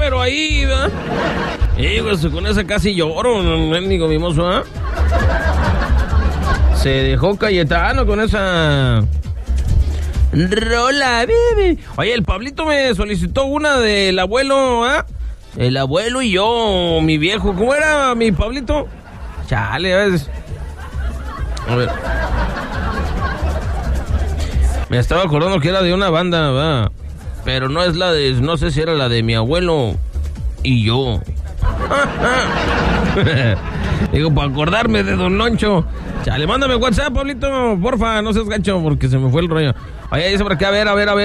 número ahí, ¿verdad? Y pues con esa casi lloro, mendigo mimoso, ¿ah? Se dejó Cayetano con esa rola, baby. Oye, el Pablito me solicitó una del abuelo, ¿ah? El abuelo y yo, mi viejo. ¿Cómo era mi Pablito? Chale, a ver. Me estaba acordando que era de una banda, ¿verdad? Pero no es la de... No sé si era la de mi abuelo y yo. Digo, para acordarme de Don Loncho. Chale, mándame WhatsApp, Pablito, porfa, no seas gacho, porque se me fue el rollo. Oye, dice por acá, a ver.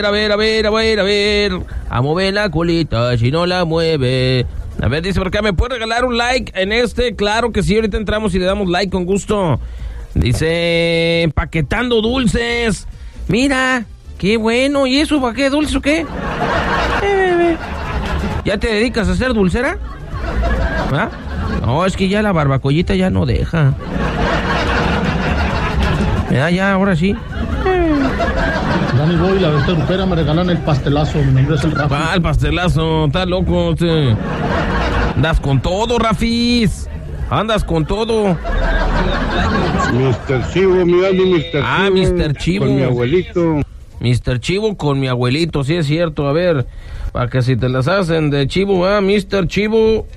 A mover la colita, si no la mueve. A ver, dice por acá, ¿me puede regalar un like en este? Claro que sí, ahorita entramos y le damos like con gusto. Dice, empaquetando dulces. Mira, qué bueno. ¿Y eso para qué? ¿Dulce o qué? ¿Ya te dedicas a hacer dulcera? ¿Ah? No, es que ya la barbacollita ya no deja. Ya, ahora sí. Dani Boy, la bestia grupera, me regalan el pastelazo. Mi nombre es el Rafi. El pastelazo, está loco usted. Andas con todo, Rafis. Andas con todo. Mr. Chivo, mi amigo Mr. Chivo. Mr. Chivo. Con mi abuelito. Mr. Chivo con mi abuelito, sí es cierto. A ver, para que si te las hacen de Chivo, Mr. Chivo.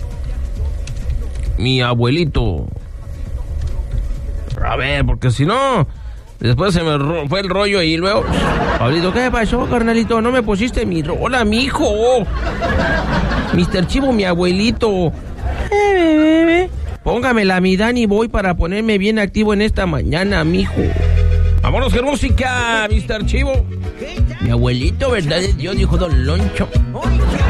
Mi abuelito. A ver, porque si no, después se me fue el rollo y luego... Pablito, ¿qué pasó, carnalito? No me pusiste mi rola, mijo. Mr. Chivo, mi abuelito. Póngamela a mi Dani Boy para ponerme bien activo en esta mañana, mijo. Vámonos con música, Mr. Chivo. Mi abuelito, ¿verdad? Dios, dijo Don Loncho.